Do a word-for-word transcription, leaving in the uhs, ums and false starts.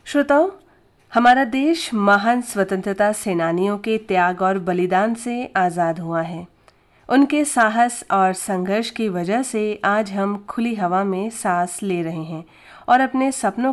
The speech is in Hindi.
श्रोताओं, हमारा देश महान स्वतंत्रता सेनानियों के त्याग और बलिदान से आज़ाद हुआ है। उनके साहस और संघर्ष की वजह से आज हम खुली हवा में सांस ले रहे हैं और अपने सपनों